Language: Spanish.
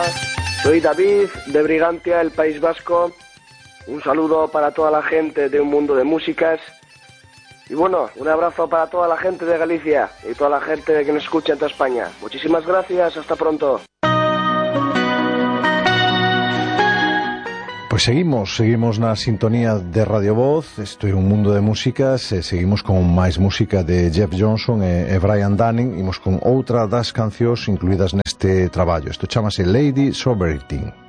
Soy David, de Brigantia, el País Vasco. Un saludo para toda la gente de Un Mundo de Músicas. Y bueno, un abrazo para toda la gente de Galicia y toda la gente que nos escucha en toda España. Muchísimas gracias, hasta pronto. Pues seguimos na sintonía de Radio Voz. Isto é Un Mundo de Músicas e seguimos con máis música de Jeff Johnson e Brian Dunning. Imos con outra das cancións incluídas neste traballo. Isto chamase Lady Sovereignty.